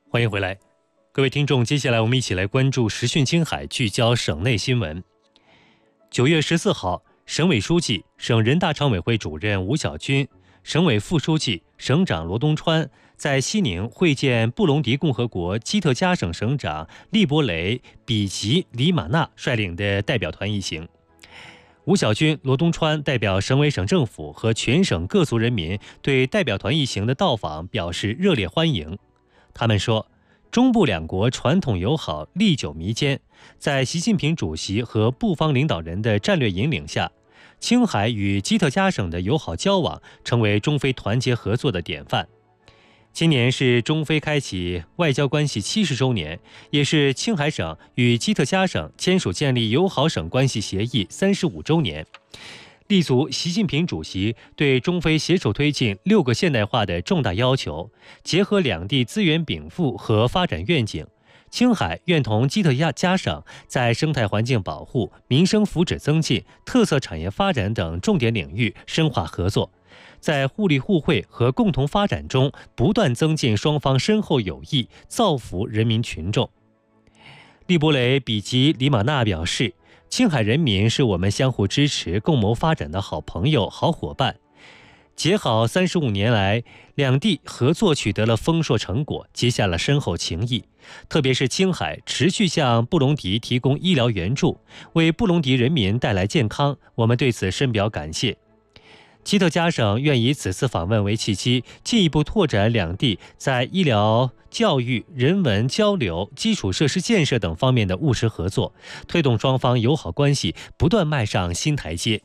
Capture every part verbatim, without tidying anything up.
欢迎回来，各位听众，接下来我们一起来关注时讯青海，聚焦省内新闻。九月十四号，省委书记、省人大常委会主任吴晓军，省委副书记、省长罗东川在西宁会见布隆迪共和国基特加省省长利伯雷·比吉里马纳率领的代表团一行。吴晓军、罗东川代表省委省政府和全省各族人民对代表团一行的到访表示热烈欢迎。他们说，中布两国传统友好历久弥坚，在习近平主席和布方领导人的战略引领下，青海与基特加省的友好交往成为中非团结合作的典范。今年是中非开启外交关系七十周年，也是青海省与基特加省签署建立友好省关系协议三十五周年。立足习近平主席对中非携手推进六个现代化的重大要求，结合两地资源禀赋和发展愿景，青海愿同基特加省在生态环境保护、民生福祉增进、特色产业发展等重点领域深化合作，在互利互惠和共同发展中不断增进双方深厚友谊，造福人民群众。利伯雷·比吉里马纳表示，青海人民是我们相互支持、共谋发展的好朋友、好伙伴。结好三十五年来，两地合作取得了丰硕成果，结下了深厚情谊。特别是青海持续向布隆迪提供医疗援助，为布隆迪人民带来健康，我们对此深表感谢。基特加省愿以此次访问为契机，进一步拓展两地在医疗、教育、人文交流、基础设施建设等方面的务实合作，推动双方友好关系不断迈上新台阶。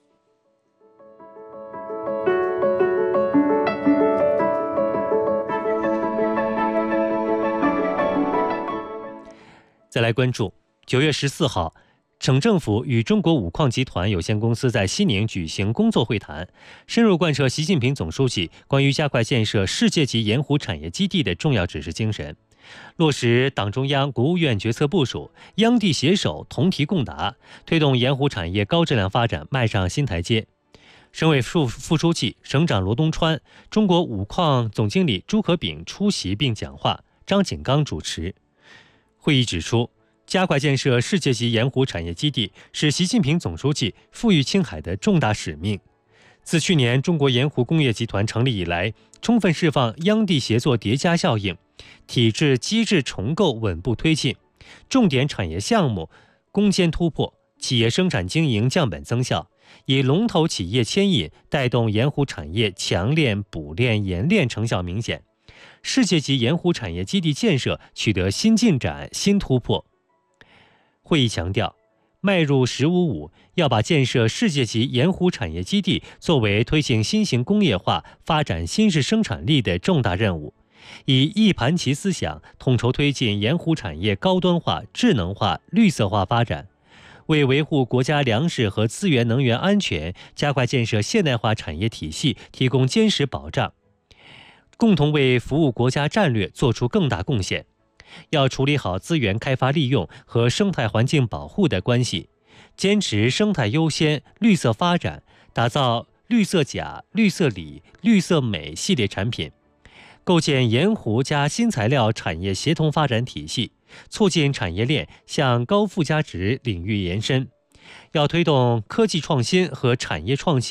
再来关注九月十四号，省政府与中国五矿集团有限公司在西宁举行工作会谈，深入贯彻习近平总书记关于加快建设世界级盐湖产业基地的重要指示精神，落实党中央、国务院决策部署，央地携手，同题共达，推动盐湖产业高质量发展迈上新台阶。省委副副书记、省长罗东川、中国五矿总经理朱可炳出席并讲话，张景刚主持。会议指出，加快建设世界级盐湖产业基地是习近平总书记赋予青海的重大使命。自去年中国盐湖工业集团成立以来，充分释放央地协作叠加效应，体制机制重构稳步推进，重点产业项目攻坚突破，企业生产经营降本增效，以龙头企业牵引带动盐湖产业强链、补链、冶炼成效明显，世界级盐湖产业基地建设取得新进展、新突破。会议强调，迈入“十五五”要把建设世界级盐湖产业基地作为推行新型工业化、发展新式生产力的重大任务，以一盘棋思想统筹推进盐湖产业高端化、智能化、绿色化发展，为维护国家粮食和资源能源安全、加快建设现代化产业体系提供坚实保障，共同为服务国家战略做出更大贡献。要处理好资源开发利用和生态环境保护的关系，坚持生态优先、绿色发展，打造绿色钾、绿色锂、绿色镁系列产品，构建盐湖加新材料产业协同发展体系，促进产业链向高附加值领域延伸。要推动科技创新和产业创新